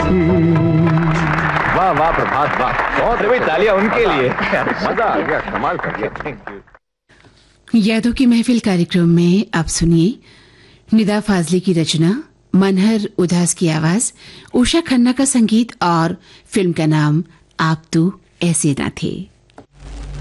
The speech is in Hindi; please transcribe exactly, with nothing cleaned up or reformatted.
वाह वाह प्रभात वाह, बहुत भाई तालियां उनके लिए। मजा आ गया, कमाल कर दिया। Thank you. यादों की महफिल कार्यक्रम में आप सुनिए निदा फाजली की रचना, मनहर उदास की आवाज, उषा खन्ना का संगीत और फिल्म का नाम आप तो ऐसे ना थे।